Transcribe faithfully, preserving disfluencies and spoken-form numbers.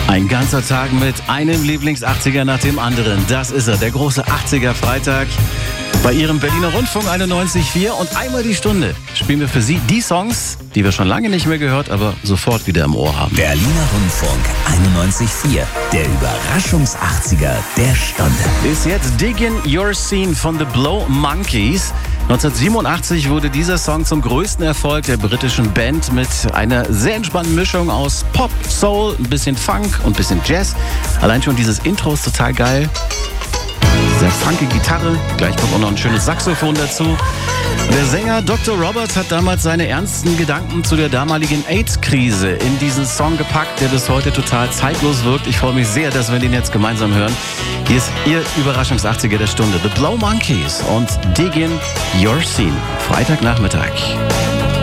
Ein ganzer Tag mit einem Lieblings-achtziger nach dem anderen. Das ist er, der große achtziger-Freitag bei Ihrem Berliner Rundfunk einundneunzig Komma vier. Und einmal die Stunde spielen wir für Sie die Songs, die wir schon lange nicht mehr gehört, aber sofort wieder im Ohr haben. Berliner Rundfunk einundneunzig Komma vier, der Überraschungs-achtziger der Stunde. Ist jetzt Diggin' Your Scene von The Blow Monkeys. neunzehnhundertsiebenundachtzig wurde dieser Song zum größten Erfolg der britischen Band mit einer sehr entspannten Mischung aus Pop, Soul, ein bisschen Funk und ein bisschen Jazz. Allein schon dieses Intro ist total geil. Sehr funky Gitarre, gleich kommt auch noch ein schönes Saxophon dazu. Der Sänger Doktor Robert hat damals seine ernsten Gedanken zu der damaligen AIDS-Krise in diesen Song gepackt, der bis heute total zeitlos wirkt. Ich freue mich sehr, dass wir den jetzt gemeinsam hören. Hier ist Ihr Überraschungs-achtziger der Stunde. The Blow Monkeys und Diggin' Your Scene. Freitagnachmittag.